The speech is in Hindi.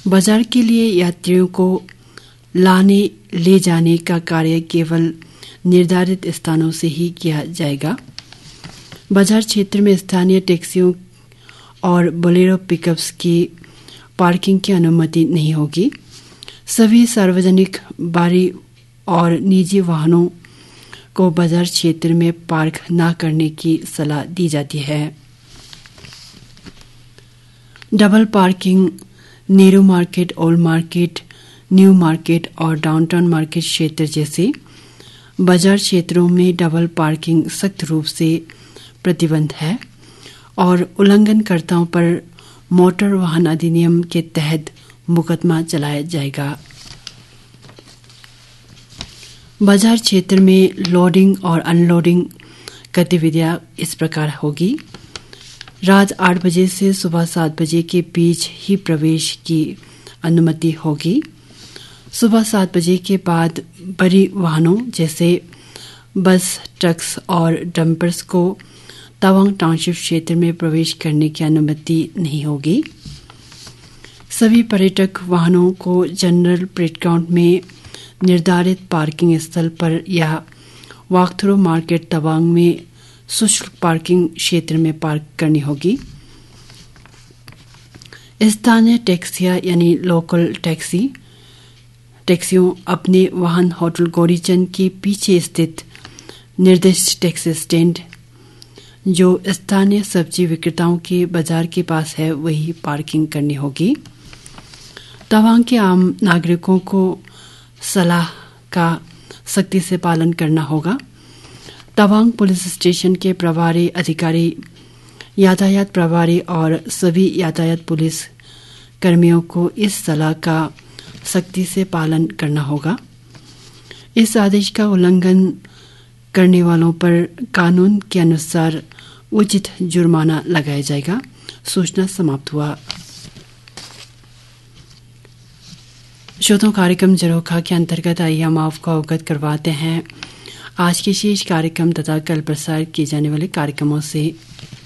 बाजार के लिए यात्रियों को लाने ले जाने का कार्य केवल निर्धारित स्थानों से ही किया जाएगा। बाजार क्षेत्र में स्थानीय टैक्सियों और बोलेरो पिकअप्स की पार्किंग की अनुमति नहीं होगी। सभी सार्वजनिक बारी और निजी वाहनों को बाजार क्षेत्र में पार्क न करने की सलाह दी जाती है। Double parking Nehru market, old market, new market और डाउनटाउन मार्केट क्षेत्र जैसे बाजार क्षेत्रों में डबल पार्किंग सख्त रूप से प्रतिबंध है और उल्लंघनकर्ताओं पर मोटर वाहन अधिनियम के तहत मुकदमा चलाया जाएगा। बाजार क्षेत्र में लोडिंग और अनलोडिंग गतिविधियां इस प्रकार होगी। रात 8 बजे से सुबह 7 बजे के बीच ही प्रवेश की अनुमति होगी। सुबह 7 बजे के बाद बड़ी वाहनों जैसे बस, ट्रक्स और डंपर्स को तवांग टाउनशिप क्षेत्र में प्रवेश करने की अनुमति नहीं होगी। सभी पर्यटक वाहनों को जनरल प्लेग्राउंड में निर्धारित पार्किंग स्थल पर या वाकथ्रो मार्केट तवांग में शुल्क पार्किंग क्षेत्र में पार्क करनी होगी। स्थानीय टैक्सियां यानी लोकल टैक्सियों अपने वाहन होटल गौरीचंद के पीछे स्थित निर्दिष्ट टैक्सी स्टैंड जो स्थानीय सब्जी विक्रेताओं के बाजार के पास है वही पार्किंग करनी होगी। तवांग के आम नागरिकों को सलाह का सख्ती से पालन करना होगा। तवांग पुलिस स्टेशन के प्रभारी अधिकारी, यातायात प्रभारी और सभी यातायात पुलिस कर्मियों को इस सलाह का सख्ती से पालन करना होगा। इस आदेश का उल्लंघन करने वालों पर कानून के अनुसार उचित जुर्माना लगाया जाएगा। सूचना समाप्त हुआ। श्रोताओं, कार्यक्रम जरोखा के अंतर्गत आइए हम आपको अवगत करवाते हैं आज के शेष कार्यक्रम तथा कल प्रसारित किए जाने वाले कार्यक्रमों से।